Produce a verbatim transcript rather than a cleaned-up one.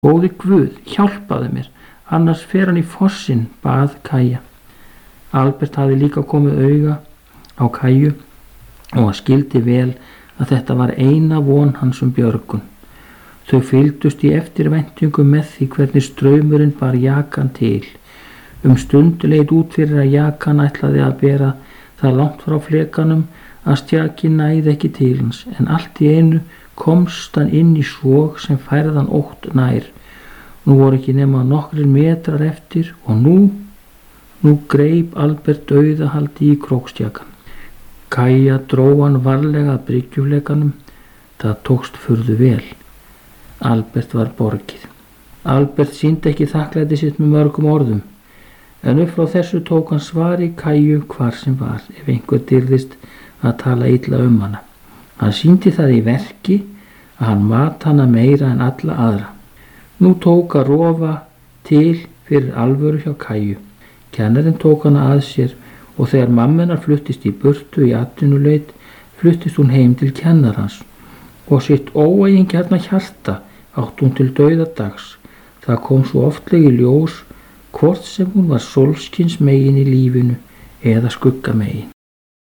Góði Guð, hjálpaðu mér, annars fer hann í fossinn, bað Kaja. Albert hafði líka komið auga á Kaju og hann skildi vel að þetta var eina von hans um björgun. Þau fylgdust í eftirvæntingu með því hvernig straumurinn bar jakan til. Um stund leit út fyrir að jakan ætlaði að bera það langt frá flekanum að stjakinn næði ekki til hans, en allt í einu komst hann inn í svog sem færðan ótt nær. Nú voru ekki nema nokkrir metrar eftir og nú, nú greip Albert dauðahaldi í krókstjakan. Kaja dró hann varlega að bryggjuflekanum. Það tókst furðu vel. Albert var borgið. Albert sýndi ekki þakklæti sitt með mörgum orðum, en upp frá þessu tók hann svar í Kaju hvar sem var, ef einhver dirðist að tala illa um hana. Hann sýndi það í verki að hann mat hana meira en alla aðra. Nú tók að rofa til fyrir alvöru hjá Kaju. Kennarinn tók hana að sér og þegar mamma hennar fluttist í burtu í atvinnuleit, fluttist hún heim til kennarans og sitt óeigingjarna hjarta átt hún til dauðadags. Það kom svo oftlega í ljós hvort sem hún var sólskins megin í lífinu eða skugga megin.